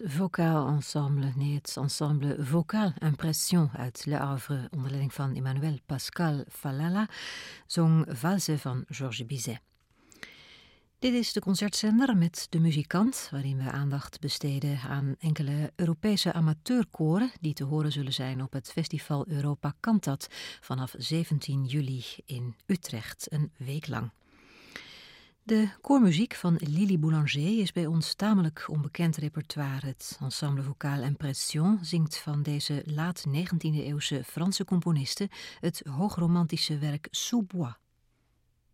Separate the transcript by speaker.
Speaker 1: Het Vocaal Ensemble, nee, het ensemble Vocal Impression uit Le Havre onder leiding van Emmanuel Pascal Falala zong Valse van Georges Bizet. Dit is de concertzender met De Muzikant, waarin we aandacht besteden aan enkele Europese amateurkoren die te horen zullen zijn op het festival Europa Cantat vanaf 17 juli in Utrecht, een week lang. De koormuziek van Lili Boulanger is bij ons tamelijk onbekend repertoire. Het ensemble Vocal Impression zingt van deze laat 19e-eeuwse Franse componiste het hoogromantische werk Sous Bois.